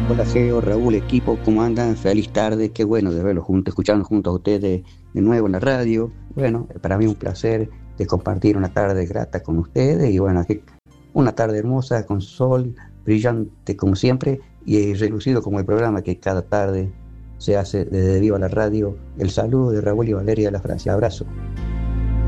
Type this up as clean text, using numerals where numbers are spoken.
Hola Geo, Raúl, equipo, ¿cómo andan? Feliz tarde, qué bueno de verlos juntos, escuchando juntos a ustedes de nuevo en la radio. Bueno, para mí un placer de compartir una tarde grata con ustedes y bueno, aquí una tarde hermosa con sol brillante como siempre y relucido como el programa que cada tarde se hace desde Viva la Radio. El saludo de Raúl y Valeria de la Francia. Abrazo.